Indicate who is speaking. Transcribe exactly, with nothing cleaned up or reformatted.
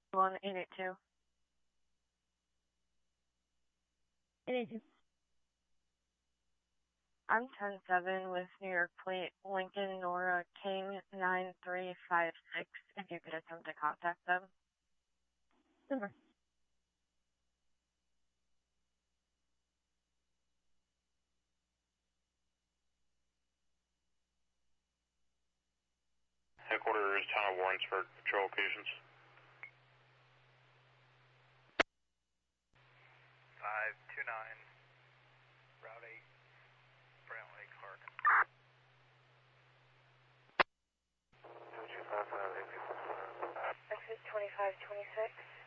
Speaker 1: one eight eight two.
Speaker 2: eight eight two.
Speaker 1: I'm ten seven with New York plate Lincoln Nora King nine three five six. If you could attempt to contact them.
Speaker 2: Number.
Speaker 3: Headquarters, Town of Warrensburg, patrol occasions.
Speaker 4: five two nine, Route eight, Brant Lake, Harkin.
Speaker 1: Exit twenty-five twenty-six.